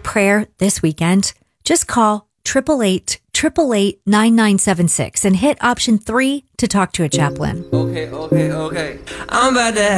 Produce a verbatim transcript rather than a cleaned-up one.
prayer this weekend, just call eight eight eight, eight eight eight, nine nine seven six and hit option three to talk to a chaplain. Okay, okay, okay. I'm about to